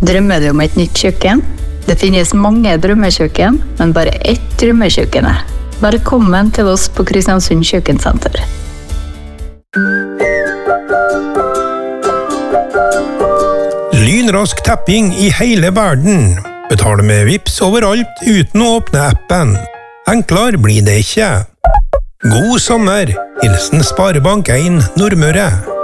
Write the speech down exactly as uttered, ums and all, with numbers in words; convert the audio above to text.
Drømmer du om et nytt kjøkken? Det finnes mange drømmekjøkken, men bare ett drømmekjøkken er. Velkommen til oss på Kristiansund Kjøkkensenter. Lynrask tapping i hele verden. Betale med Vips overalt uten å åpne appen. Enklere blir det ikke. God sommer! Hilsen Sparebank en Nordmøre.